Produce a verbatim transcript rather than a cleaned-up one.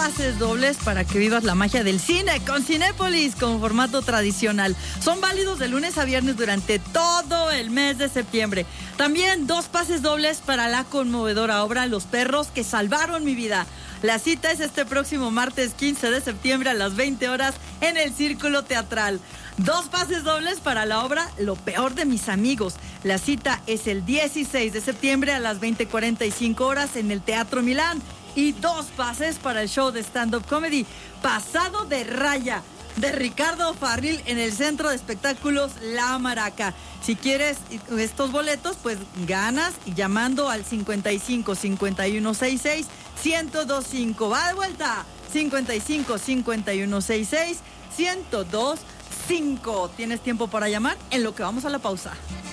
pases dobles para que vivas la magia del cine con Cinépolis con formato tradicional. Son válidos de lunes a viernes durante todo el mes de septiembre. También dos pases dobles para la conmovedora obra Los perros que salvaron mi vida. La cita es este próximo martes quince de septiembre a las veinte horas en el Círculo Teatral. Dos pases dobles para la obra Lo peor de mis amigos. La cita es el dieciséis de septiembre a las veinte cuarenta y cinco horas en el Teatro Milán. Y dos pases para el show de stand-up comedy Pasado de Raya de Ricardo Farril en el Centro de Espectáculos La Maraca. Si quieres estos boletos, pues ganas llamando al cincuenta y cinco, cincuenta y uno, sesenta y seis, ciento veinticinco. Va de vuelta. cincuenta y cinco, cincuenta y uno, sesenta y seis, ciento veinticinco. Tienes tiempo para llamar en lo que vamos a la pausa.